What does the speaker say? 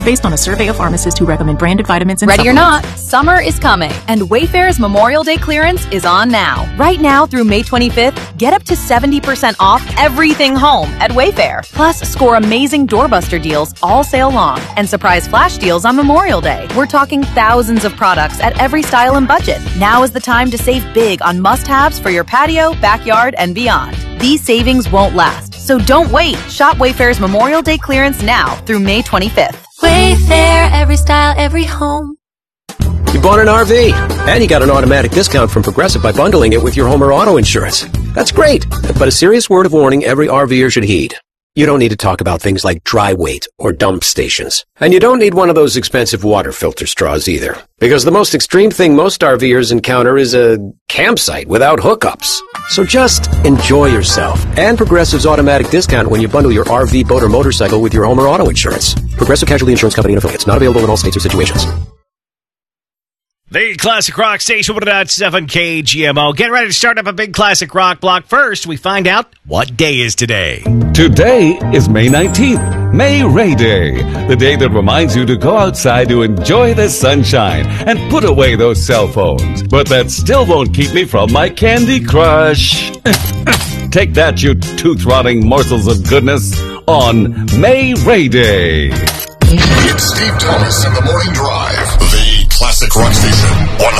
based on a survey of pharmacists who recommend branded vitamins and Ready or supplements. not, summer is coming, and Wayfair's Memorial Day clearance is on now. Right now through May 25th, get up to 70% off everything home at Wayfair. Plus, score amazing doorbuster deals all sale long and surprise flash deals on Memorial Day. We're talking thousands of products at every style and budget. Now is the time to save big on must-haves for your patio, backyard, and beyond. These savings won't last, so don't wait. Shop Wayfair's Memorial Day clearance now through May 25th. Wayfair, every style, every home. You bought an RV, and you got an automatic discount from Progressive by bundling it with your home or auto insurance. That's great, but a serious word of warning every RVer should heed. You don't need to talk about things like dry weight or dump stations. And you don't need one of those expensive water filter straws either. Because the most extreme thing most RVers encounter is a campsite without hookups. So just enjoy yourself and Progressive's automatic discount when you bundle your RV, boat, or motorcycle with your home or auto insurance. Progressive Casualty Insurance Company and affiliates. Not available in all states or situations. The Classic Rock Station 1.7 KGMO. Get ready to start up a big classic rock block. First, we find out what day is today. Today is May 19th, May Ray Day, the day that reminds you to go outside to enjoy the sunshine and put away those cell phones. But that still won't keep me from my Candy Crush. Take that, you tooth-rotting morsels of goodness, on May Ray Day. It's Steve Thomas in the Morning Drive. The Classic Rock Station,